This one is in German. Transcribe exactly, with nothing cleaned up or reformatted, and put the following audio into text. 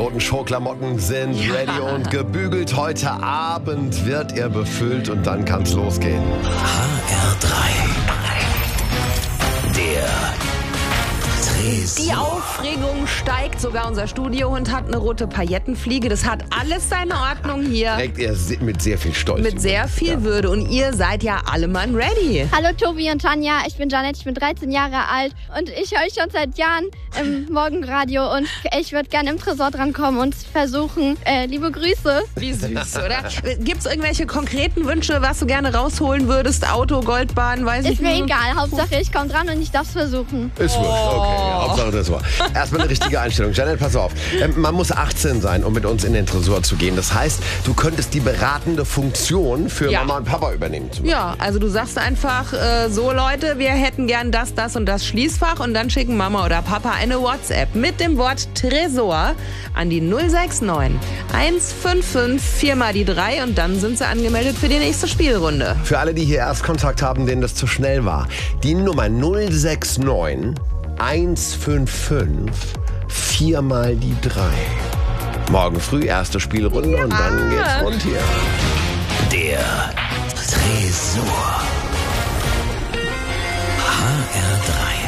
roten Showklamotten sind Ja. ready und gebügelt. Heute Abend wird er befüllt und dann kann's losgehen. H R drei. Der Tresor. Die Aufregung steigt. Sogar unser Studiohund hat eine rote Paillettenfliege. Das hat alles seine Ordnung hier. Trägt er se- mit sehr viel Stolz. Mit sehr viel Ja. Würde. Und ihr seid ja alle Mann ready. Hallo Tobi und Tanja, ich bin Janet, ich bin dreizehn Jahre alt und ich höre euch schon seit Jahren im Morgenradio und ich würde gerne im Tresor drankommen und versuchen, äh, liebe Grüße. Wie süß, oder? Gibt es irgendwelche konkreten Wünsche, was du gerne rausholen würdest? Auto, Goldbahn, weiß ich Ist mir nicht. egal, Hauptsache ich komme dran und ich darf es versuchen. Ist wurscht, okay. Ja, Hauptsache das war. Erstmal eine richtige Einstellung. Janet, pass auf. Ähm, man muss achtzehn sein, um mit uns in den Tresor zu gehen. Das heißt, du könntest die beratende Funktion für Ja. Mama und Papa übernehmen. Zum Beispiel. Ja, also du sagst einfach, äh, so Leute, wir hätten gern das, das und das Schließfach und dann schicken Mama oder Papa eine WhatsApp mit dem Wort Tresor an die null sechs neun eins fünf fünf vier mal die drei und dann sind sie angemeldet für die nächste Spielrunde. Für alle, die hier erst Kontakt haben, denen das zu schnell war. Die Nummer null sechs neun eins fünf fünf vier mal die drei. Morgen früh erste Spielrunde und dann geht's rund hier. Der Tresor. H R drei.